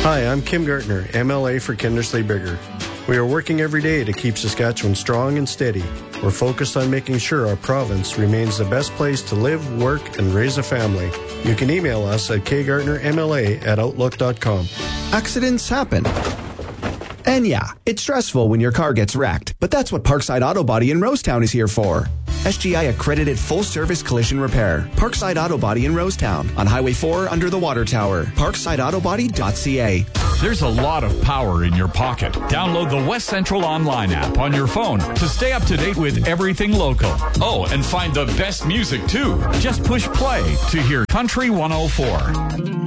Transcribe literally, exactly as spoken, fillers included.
Hi, I'm Kim Gartner, M L A for Kindersley Bigger. We are working every day to keep Saskatchewan strong and steady. We're focused on making sure our province remains the best place to live, work, and raise a family. You can email us at k gartner m l a at outlook dot com. Accidents happen. And yeah, it's stressful when your car gets wrecked, but that's what Parkside Auto Body in Rosetown is here for. S G I accredited full-service collision repair. Parkside Auto Body in Rosetown on Highway four under the water tower. parkside auto body dot c a. There's a lot of power in your pocket. Download the West Central Online app on your phone to stay up to date with everything local. Oh, and find the best music too. Just push play to hear Country one oh four.